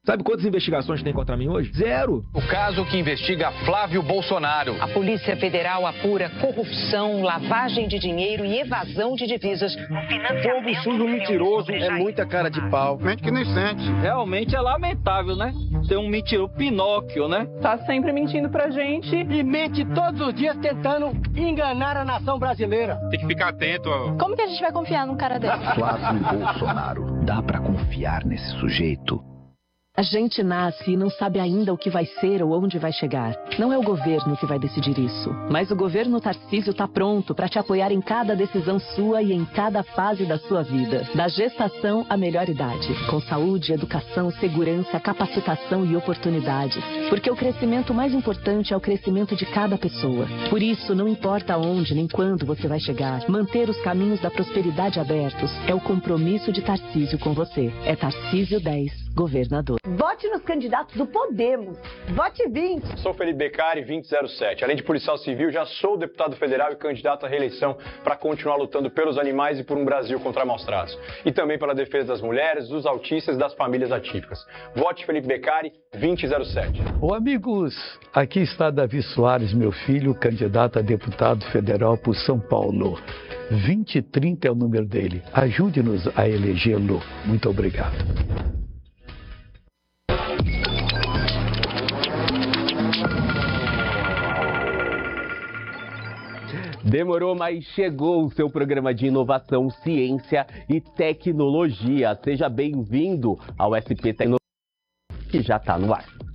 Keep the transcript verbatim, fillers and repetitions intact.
Sabe quantas investigações tem contra mim hoje? Zero. O caso que investiga Flávio Bolsonaro. A Polícia Federal apura corrupção, lavagem de dinheiro e evasão de divisas. Povo sujo mentiroso é muita cara de pau. Mente que nem sente. Realmente é lamentável, né? Ter um mentiroso Pinóquio, né? Tá sempre mentindo pra gente. E mente todos os dias tentando enganar a nação brasileira. Tem que ficar atento. Ó. Como que a gente vai confiar num cara desse? Flávio Bolsonaro. Dá pra confiar nesse sujeito? A gente nasce e não sabe ainda o que vai ser ou onde vai chegar. Não é o governo que vai decidir isso. Mas o governo Tarcísio está pronto para te apoiar em cada decisão sua e em cada fase da sua vida. Da gestação à melhor idade. Com saúde, educação, segurança, capacitação e oportunidades. Porque o crescimento mais importante é o crescimento de cada pessoa. Por isso, não importa onde nem quando você vai chegar, manter os caminhos da prosperidade abertos é o compromisso de Tarcísio com você. É Tarcísio dez, governador. Vote nos candidatos do Podemos. Vote vinte. Sou Felipe Beccari, vinte zero sete. Além de policial civil, já sou deputado federal e candidato à reeleição para continuar lutando pelos animais e por um Brasil contra maus tratos. E também pela defesa das mulheres, dos autistas e das famílias atípicas. Vote Felipe Beccari, vinte zero sete. Ô amigos, aqui está Davi Soares, meu filho, candidato a deputado federal por São Paulo. vinte trinta é o número dele. Ajude-nos a elegê-lo. Muito obrigado. Demorou, mas chegou o seu programa de inovação, ciência e tecnologia. Seja bem-vindo ao S P Tecnologia, que já está no ar.